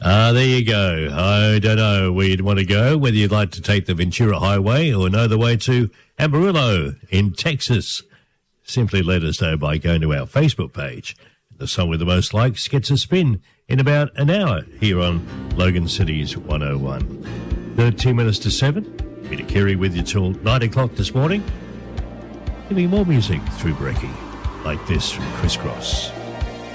There you go. I don't know where you'd want to go, whether you'd like to take the Ventura Highway or know the way to Amarillo in Texas. Simply let us know by going to our Facebook page. The song with the most likes gets a spin in about an hour here on Logan City's 101. 13 minutes to 7. Peter Carey with you till 9 o'clock this morning. Giving more music through Brecky, like this from Criss Cross.